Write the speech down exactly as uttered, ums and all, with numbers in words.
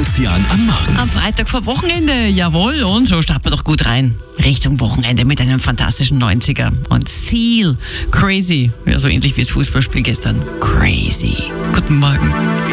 Christian am Morgen. Am Freitag vor Wochenende, jawohl, und so starten wir doch gut rein. Richtung Wochenende mit einem fantastischen neunziger. Und Seal, Crazy, ja so ähnlich wie das Fußballspiel gestern. Crazy. Guten Morgen.